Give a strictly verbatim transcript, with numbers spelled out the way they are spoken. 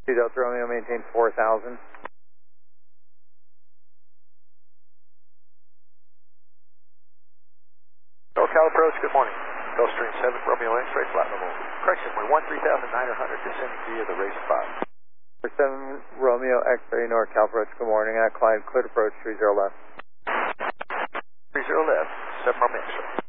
two Delta Romeo, maintain four thousand. SoCal approach, good morning. Gulfstream seven, Romeo X-ray, flight level. Correction, we're one three thousand nine hundred, descending via the race five. seven Romeo X-ray, NorCal approach, good morning. Uh, Clyde, cleared approach, three zero left. three zero left, seven Romeo X-ray.